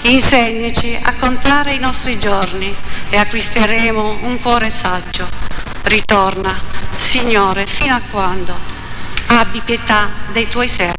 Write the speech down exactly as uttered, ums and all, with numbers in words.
Insegnaci a contare i nostri giorni e acquisteremo un cuore saggio. Ritorna, Signore, fino a quando? Abbi pietà dei tuoi servi.